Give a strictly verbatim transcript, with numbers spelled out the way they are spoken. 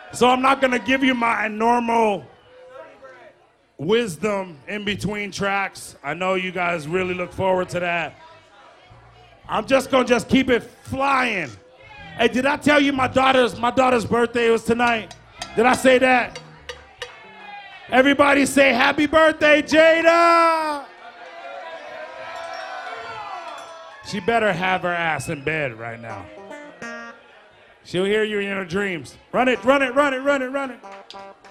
So I'm not gonna give you my normal wisdom in between tracks. I know you guys really look forward to that. I'm just gonna just keep it flying. Hey, did I tell you my daughter's my daughter's birthday was tonight? Did I say that? Everybody say happy birthday, Jada! She better have her ass in bed right now. She'll hear you in her dreams. Run it, run it, run it, run it, run it.